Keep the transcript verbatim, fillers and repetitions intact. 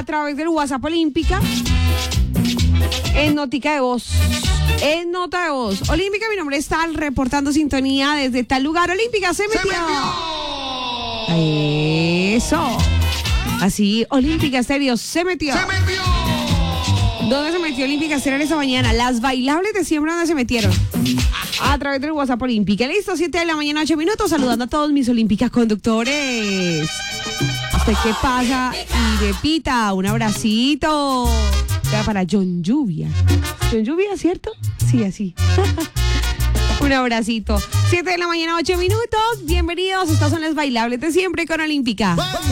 través del WhatsApp Olímpica. En notica de voz. En nota de voz. Olímpica, mi nombre es Tal, reportando sintonía desde tal lugar. Olímpica se metió. ¡Se metió! Eso. Así, Olímpica Estéreo se metió. ¡Se metió! ¿Dónde se metió Olímpica Estéreo esta mañana? Las bailables de siempre, ¿dónde se metieron? A través del WhatsApp Olímpica. Listo, siete de la mañana, ocho minutos. Saludando a todos mis Olímpicas conductores. ¿Usted qué pasa? Y de pita, un abracito. Queda para John Lluvia. John Lluvia, ¿cierto? Sí, así. Un abracito. siete de la mañana, ocho minutos. Bienvenidos. Estas son las bailables de siempre con Olímpica.